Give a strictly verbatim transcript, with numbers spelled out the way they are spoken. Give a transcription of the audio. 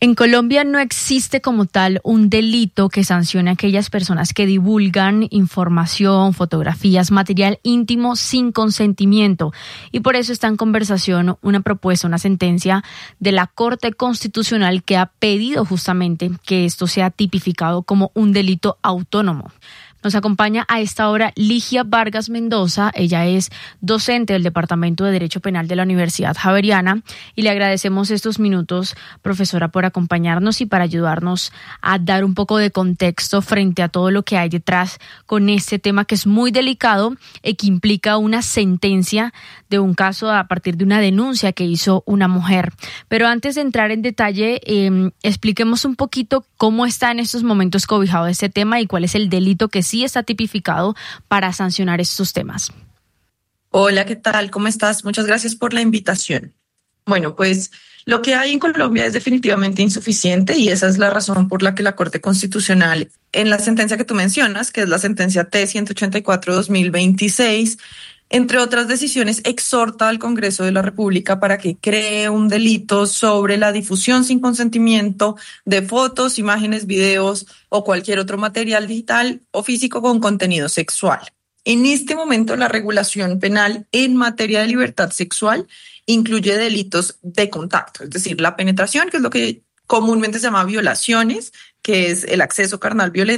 En Colombia no existe como tal un delito que sancione a aquellas personas que divulgan información, fotografías, material íntimo sin consentimiento. Y por eso está en conversación una propuesta, una sentencia de la Corte Constitucional que ha pedido justamente que esto sea tipificado como un delito autónomo. Nos acompaña a esta hora Ligia Vargas Mendoza. Ella es docente del Departamento de Derecho Penal de la Universidad Javeriana y le agradecemos estos minutos, profesora, por acompañarnos y para ayudarnos a dar un poco de contexto frente a todo lo que hay detrás con este tema que es muy delicado y que implica una sentencia de un caso a partir de una denuncia que hizo una mujer. Pero antes de entrar en detalle, eh, expliquemos un poquito cómo está en estos momentos cobijado este tema y cuál es el delito que sí está tipificado para sancionar estos temas. Hola, ¿qué tal? ¿Cómo estás? Muchas gracias por la invitación. Bueno, pues lo que hay en Colombia es definitivamente insuficiente y esa es la razón por la que la Corte Constitucional, en la sentencia que tú mencionas, que es la sentencia T ciento ochenta y cuatro dos mil veintiséis, entre otras decisiones, exhorta al Congreso de la República para que cree un delito sobre la difusión sin consentimiento de fotos, imágenes, videos o cualquier otro material digital o físico con contenido sexual. En este momento, la regulación penal en materia de libertad sexual incluye delitos de contacto, es decir, la penetración, que es lo que comúnmente se llama violaciones, que es el acceso carnal violento,